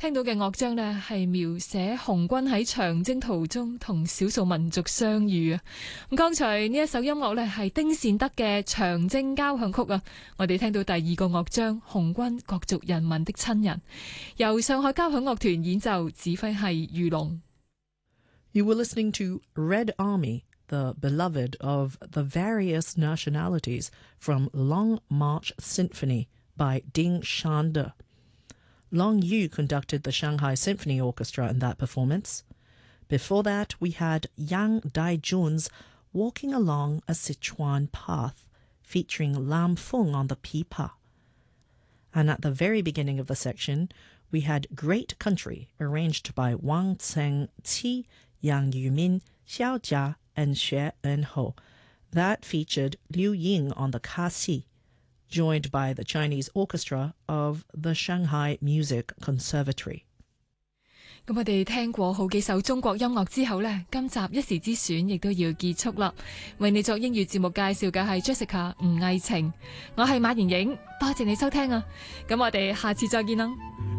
聽到嘅樂章呢，係描寫紅軍喺長征途中同少數民族相遇啊。咁剛才呢一首音樂呢，係丁善德嘅長征交響曲啊。我哋聽到第二個樂章紅軍各族人民的親人，由上海交響樂團演奏，指揮係俞龍。 You were listening to Red Army, the beloved of the various nationalities from Long March Symphony by Ding Shande. Long Yu conducted the Shanghai Symphony Orchestra in that performance. Before that, we had Yang Daijun's Walking Along a Sichuan Path, featuring Lam Feng on the pipa. And at the very beginning of the section, we had Great Country, arranged by Wang Tseng Qi, Yang Yumin, Xiao Jia, and Xue Enho. That featured Liu Ying on the kasi, joined by the Chinese Orchestra of the Shanghai Music Conservatory. 咁我哋聽過好幾首中國音樂之後呢，今集一時之選亦都要結束啦。為你作英語節目介紹嘅係 Jessica 吳藝晴，我係馬妍影，多謝你收聽啊！咁我哋下次再見啦。